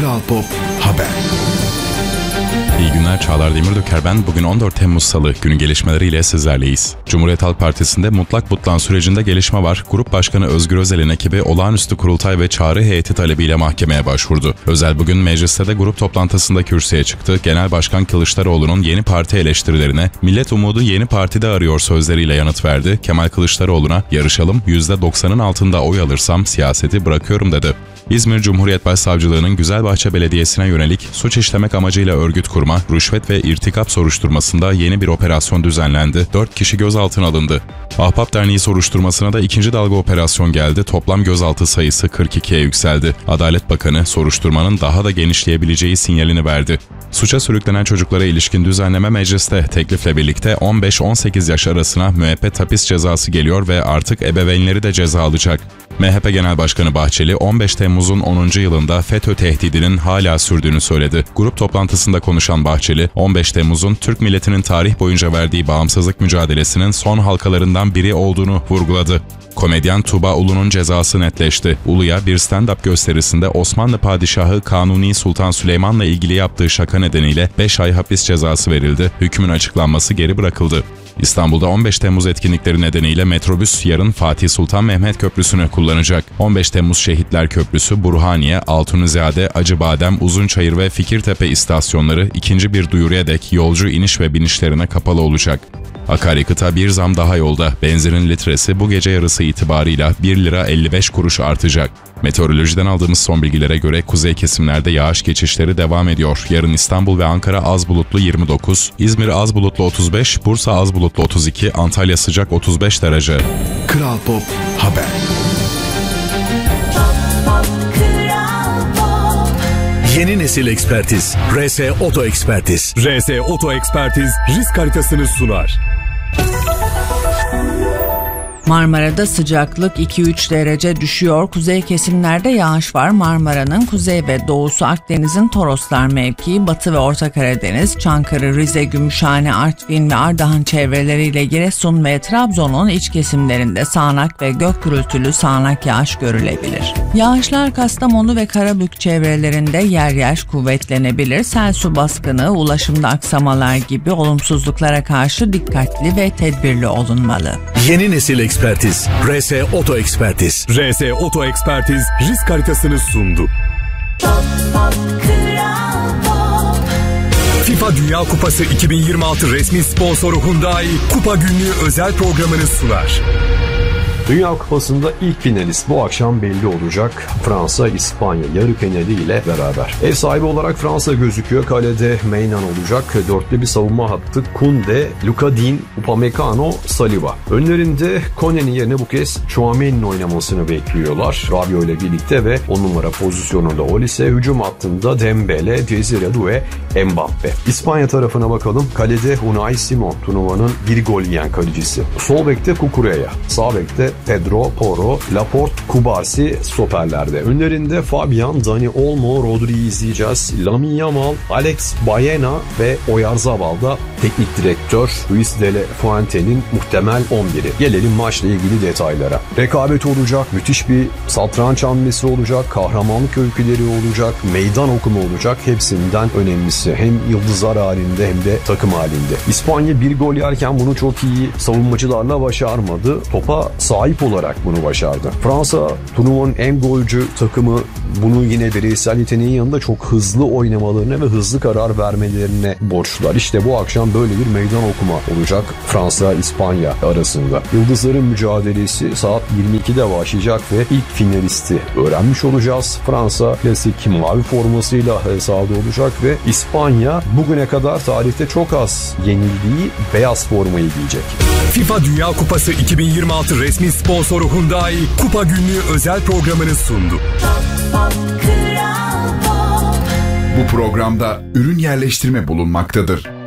Kral Pop Haber. İyi günler, Çağlar Demirdöker ben. Bugün 14 Temmuz Salı, günün gelişmeleriyle sizlerleyiz. Cumhuriyet Halk Partisi'nde mutlak butlan sürecinde gelişme var. Grup Başkanı Özgür Özel'in ekibi olağanüstü kurultay ve çağrı heyeti talebiyle mahkemeye başvurdu. Özel bugün mecliste de grup toplantısında kürsüye çıktı. Genel Başkan Kılıçdaroğlu'nun yeni parti eleştirilerine "Millet umudu yeni partide arıyor" sözleriyle yanıt verdi. Kemal Kılıçdaroğlu'na "Yarışalım, %90'ın altında oy alırsam siyaseti bırakıyorum" dedi. İzmir Cumhuriyet Başsavcılığı'nın Güzelbahçe Belediyesi'ne yönelik suç işlemek amacıyla örgüt kurma, rüşvet ve irtikap soruşturmasında yeni bir operasyon düzenlendi. 4 kişi gözaltına alındı. Ahbap Derneği soruşturmasına da ikinci dalga operasyon geldi. Toplam gözaltı sayısı 42'ye yükseldi. Adalet Bakanı soruşturmanın daha da genişleyebileceği sinyalini verdi. Suça sürüklenen çocuklara ilişkin düzenleme mecliste. Teklifle birlikte 15-18 yaş arasına müebbet hapis cezası geliyor ve artık ebeveynleri de ceza alacak. MHP Genel Başkanı Bahçeli, 15 Temmuz'un 10. yılında FETÖ tehdidinin hala sürdüğünü söyledi. Grup toplantısında konuşan Bahçeli, 15 Temmuz'un Türk milletinin tarih boyunca verdiği bağımsızlık mücadelesinin son halkalarından biri olduğunu vurguladı. Komedyen Tuğba Ulu'nun cezası netleşti. Ulu'ya bir stand-up gösterisinde Osmanlı Padişahı Kanuni Sultan Süleyman'la ilgili yaptığı şaka nedeniyle 5 ay hapis cezası verildi. Hükmün açıklanması geri bırakıldı. İstanbul'da 15 Temmuz etkinlikleri nedeniyle metrobüs yarın Fatih Sultan Mehmet Köprüsü'nü kullanacak. 15 Temmuz Şehitler Köprüsü, Burhaniye, Altunizade, Acıbadem, Uzunçayır ve Fikirtepe istasyonları ikinci bir duyuruya dek yolcu iniş ve binişlerine kapalı olacak. Akaryakıta bir zam daha yolda. Benzinin litresi bu gece yarısı itibarıyla 1 lira 55 kuruş artacak. Meteorolojiden aldığımız son bilgilere göre kuzey kesimlerde yağış geçişleri devam ediyor. Yarın İstanbul ve Ankara az bulutlu 29, İzmir az bulutlu 35, Bursa az bulutlu 32, Antalya sıcak 35 derece. Kral Pop Haber. Yeni nesil ekspertiz. RS Oto Ekspertiz. RS Oto Ekspertiz risk haritasını sunar. Marmara'da sıcaklık 2-3 derece düşüyor. Kuzey kesimlerde yağış var. Marmara'nın kuzey ve doğusu, Akdeniz'in Toroslar mevkii, Batı ve Orta Karadeniz, Çankırı, Rize, Gümüşhane, Artvin ve Ardahan çevreleriyle Giresun ve Trabzon'un iç kesimlerinde sağanak ve gök gürültülü sağanak yağış görülebilir. Yağışlar Kastamonu ve Karabük çevrelerinde yer yer kuvvetlenebilir. Sel, su baskını, ulaşımda aksamalar gibi olumsuzluklara karşı dikkatli ve tedbirli olunmalı. Yeni nesil ekspertiz. RS Oto Ekspertiz. RS Oto Ekspertiz risk haritasını sundu. FIFA Dünya Kupası 2026 resmi sponsoru Hyundai Kupa Günlüğü özel programını sunar. Dünya Kupası'nda ilk finalist bu akşam belli olacak. Fransa, İspanya yarı finali ile beraber. Ev sahibi olarak Fransa gözüküyor. Kalede Meynan olacak. Dörtlü bir savunma hattı. Koundé, Luka Din, Upamecano, Saliba. Önlerinde Kone'nin yerine bu kez Tchouaméni'nin oynamasını bekliyorlar. Rabiot ile birlikte ve 10 numara pozisyonunda Olise, hücum hattında Dembele, Desire Doué, Mbappe. İspanya tarafına bakalım. Kalede Unai Simon, turnuvanın bir gol yiyen kalecisi. Sol bekte Cucurella, sağ bekte Pedro Porro, Laporte, Kubasi stoperlerde. Önlerinde Fabian, Dani Olmo, Rodri'yi izleyeceğiz. Lamine Yamal, Alex Baena ve Oyarzabal teknik direktör Luis de la Fuente'nin muhtemel 11'i. Gelelim maçla ilgili detaylara. Rekabet olacak, müthiş bir satranç hamlesi olacak, kahramanlık öyküleri olacak, meydan okuma olacak. Hepsinden önemlisi hem yıldızlar halinde hem de takım halinde. İspanya bir gol yerken bunu çok iyi savunmacılarla başarmadı. Topa sahip olarak bunu başardı. Fransa turnuvanın en golcü takımı, bunu yine bireysel yeteneğin yanında çok hızlı oynamalarına ve hızlı karar vermelerine borçlular. İşte bu akşam böyle bir meydan okuma olacak Fransa-İspanya arasında. Yıldızların mücadelesi saat 22'de başlayacak ve ilk finalisti öğrenmiş olacağız. Fransa klasik mavi formasıyla sahada olacak ve İspanya bugüne kadar tarihte çok az yenildiği beyaz formayı giyecek. FIFA Dünya Kupası 2026 resmi sponsoru Hyundai Kupa Günlüğü özel programını sundu. Bu programda ürün yerleştirme bulunmaktadır.